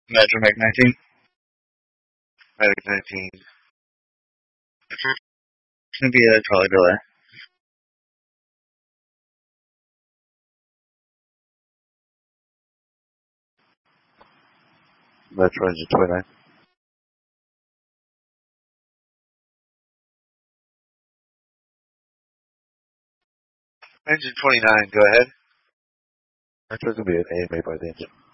Metro Meg 19. Medic 19. It's gonna be a trolley delay. Metro engine 29. Engine 29, go ahead. Metro's gonna be an AMA by the engine.